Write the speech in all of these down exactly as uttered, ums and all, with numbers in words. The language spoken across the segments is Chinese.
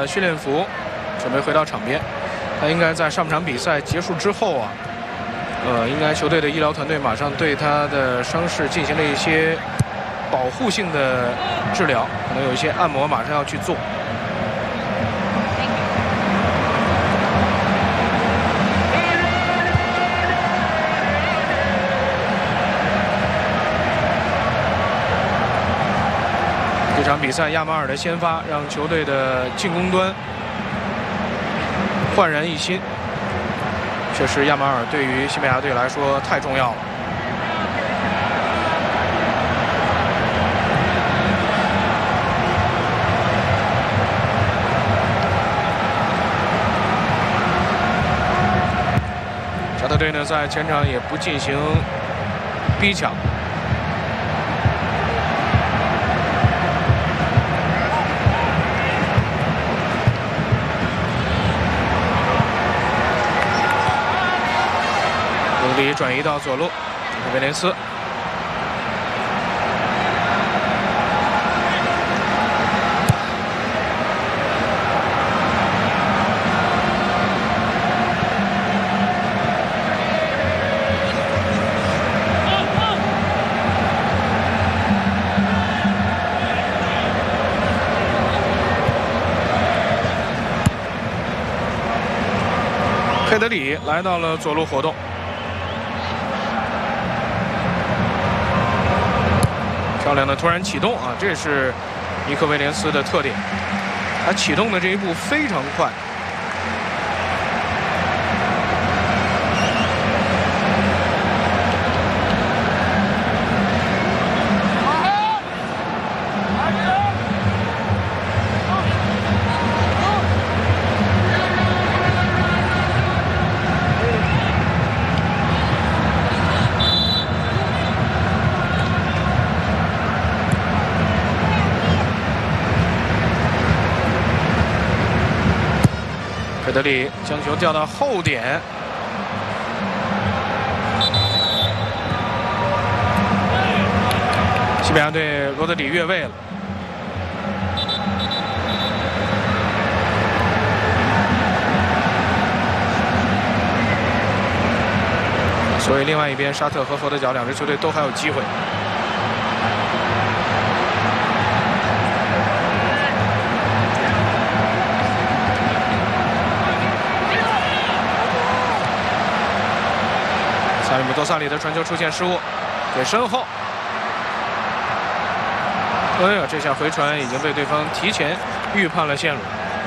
了训练服，准备回到场边。他应该在上半场比赛结束之后啊，呃，应该球队的医疗团队马上对他的伤势进行了一些保护性的治疗，可能有一些按摩马上要去做。这场比赛亚马尔的先发让球队的进攻端焕然一新，确实亚马尔对于西班牙队来说太重要了。沙特队呢在前场也不进行逼抢。里转移到左路，威廉斯。佩德里来到了左路活动。漂亮的突然启动啊，这是尼克威廉斯的特点，他启动的这一步非常快。佩德里将球调到后点，西班牙队罗德里越位了。所以另外一边沙特和佛得角两支球队都还有机会。萨里姆多萨里的传球出现失误，给身后。哎呀，这下回传已经被对方提前预判了线路。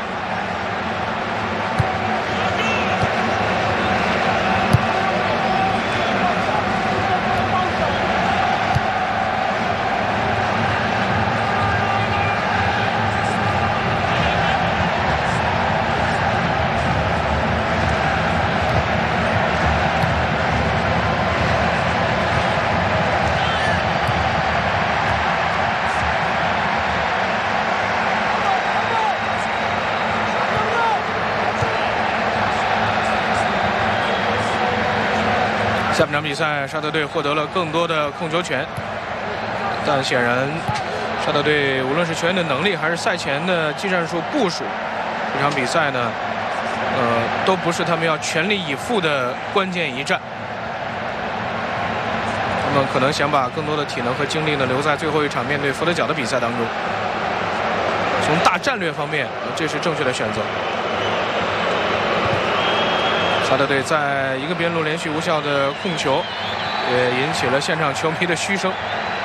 下半场比赛，沙特队获得了更多的控球权，但显然，沙特队无论是球员的能力，还是赛前的技战术部署，这场比赛呢，呃，都不是他们要全力以赴的关键一战。他们可能想把更多的体能和精力呢留在最后一场面对佛得角的比赛当中。从大战略方面，这是正确的选择。沙特队在一个边路连续无效的控球，也引起了现场球迷的嘘声。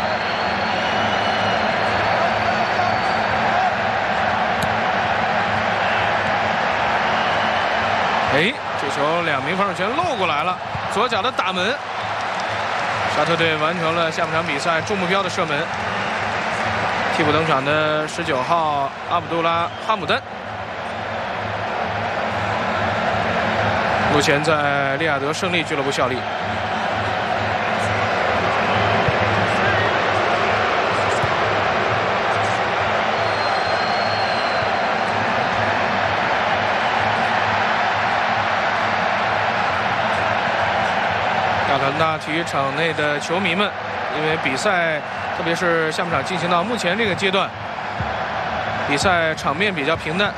哎，这球两名防守权漏过来了，左脚的打门，沙特队完成了下半场比赛中目标的射门。替补登场的十九号阿卜杜拉·哈姆丹。目前在利雅得胜利俱乐部效力。亚特兰大体育场内的球迷们，因为比赛，特别是下半场进行到目前这个阶段，比赛场面比较平淡，